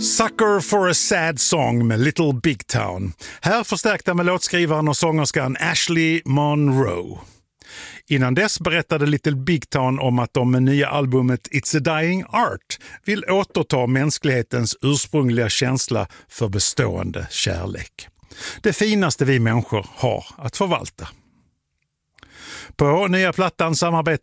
Sucker for a Sad Song med Little Big Town. Här förstärkta med låtskrivaren och sångerskan Ashley Monroe. Innan dess berättade Little Big Town om att de med nya albumet It's a Dying Art vill återta mänsklighetens ursprungliga känsla för bestående kärlek. Det finaste vi människor har att förvalta. På nya plattan samarbetar